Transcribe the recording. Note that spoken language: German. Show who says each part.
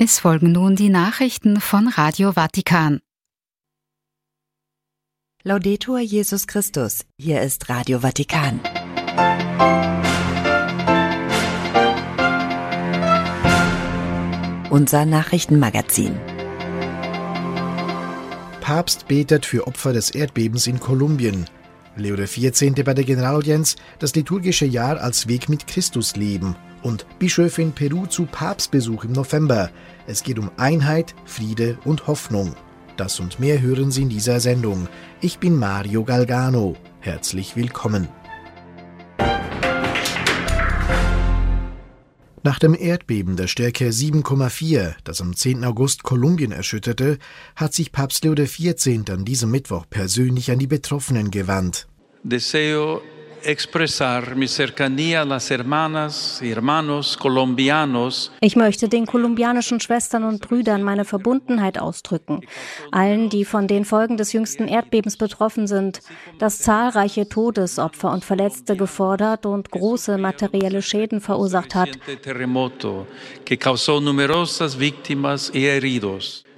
Speaker 1: Es folgen nun die Nachrichten von Radio Vatikan.
Speaker 2: Laudetur Jesus Christus, hier ist Radio Vatikan. Unser Nachrichtenmagazin.
Speaker 3: Papst betet für Opfer des Erdbebens in Kolumbien. Leo XIV. Bei der Generalaudienz das liturgische Jahr als Weg mit Christus leben. Und Bischöfe in Peru zu Papstbesuch im November. Es geht um Einheit, Friede und Hoffnung. Das und mehr hören Sie in dieser Sendung. Ich bin Mario Galgano. Herzlich willkommen. Nach dem Erdbeben der Stärke 7,4, das am 10. August Kolumbien erschütterte, hat sich Papst Leo XIV. An diesem Mittwoch persönlich an die Betroffenen gewandt.
Speaker 4: Deseo expresar mi cercanía a las hermanas y hermanos colombianos.
Speaker 5: Ich möchte den kolumbianischen Schwestern und Brüdern meine Verbundenheit ausdrücken. Allen, die von den Folgen des jüngsten Erdbebens betroffen sind, das zahlreiche Todesopfer und Verletzte gefordert und große materielle Schäden verursacht hat.
Speaker 4: Terremoto que causó numerosas víctimas y heridos.